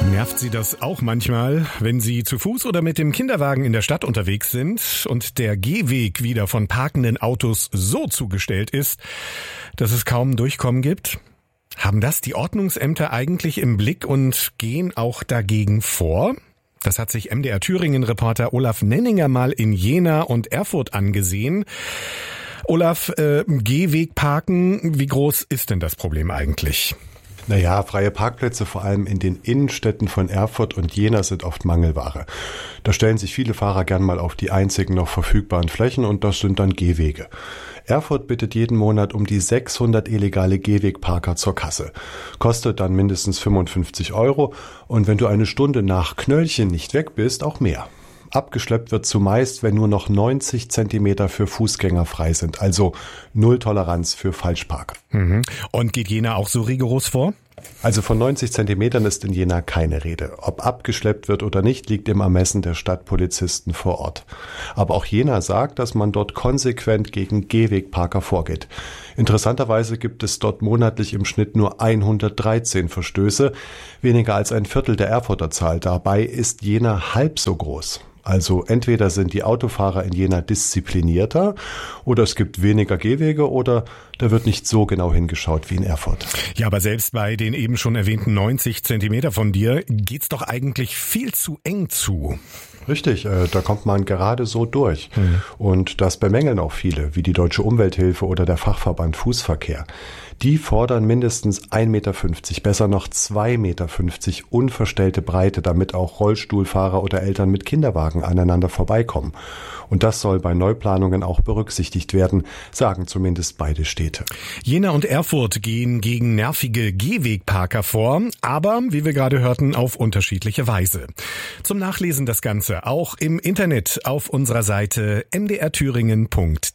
Nervt Sie das auch manchmal, wenn Sie zu Fuß oder mit dem Kinderwagen in der Stadt unterwegs sind und der Gehweg wieder von parkenden Autos so zugestellt ist, dass es kaum Durchkommen gibt? Haben das die Ordnungsämter eigentlich im Blick und gehen auch dagegen vor? Das hat sich MDR Thüringen-Reporter Olaf Nenninger mal in Jena und Erfurt angesehen. Olaf, Gehwegparken, wie groß ist denn das Problem eigentlich? Naja, freie Parkplätze, vor allem in den Innenstädten von Erfurt und Jena, sind oft Mangelware. Da stellen sich viele Fahrer gern mal auf die einzigen noch verfügbaren Flächen und das sind dann Gehwege. Erfurt bittet jeden Monat um die 600 illegale Gehwegparker zur Kasse. Kostet dann mindestens 55 € und wenn du eine Stunde nach Knöllchen nicht weg bist, auch mehr. Abgeschleppt wird zumeist, wenn nur noch 90 Zentimeter für Fußgänger frei sind, also Null Toleranz für Falschparker. Und geht Jena auch so rigoros vor? Also von 90 Zentimetern ist in Jena keine Rede. Ob abgeschleppt wird oder nicht, liegt im Ermessen der Stadtpolizisten vor Ort. Aber auch Jena sagt, dass man dort konsequent gegen Gehwegparker vorgeht. Interessanterweise gibt es dort monatlich im Schnitt nur 113 Verstöße, weniger als ein Viertel der Erfurter Zahl. Dabei ist Jena halb so groß. Also entweder sind die Autofahrer in Jena disziplinierter oder es gibt weniger Gehwege oder da wird nicht so genau hingeschaut wie in Erfurt. Ja, aber selbst bei den eben schon erwähnten 90 Zentimeter von dir geht's doch eigentlich viel zu eng zu. Richtig, da kommt man gerade so durch. Und das bemängeln auch viele, wie die Deutsche Umwelthilfe oder der Fachverband Fußverkehr. Die fordern mindestens 1,50 Meter, besser noch 2,50 Meter unverstellte Breite, damit auch Rollstuhlfahrer oder Eltern mit Kinderwagen aneinander vorbeikommen. Und das soll bei Neuplanungen auch berücksichtigt werden, sagen zumindest beide Städte. Jena und Erfurt gehen gegen nervige Gehwegparker vor, aber, wie wir gerade hörten, auf unterschiedliche Weise. Zum Nachlesen das Ganze auch im Internet auf unserer Seite mdrthüringen.de.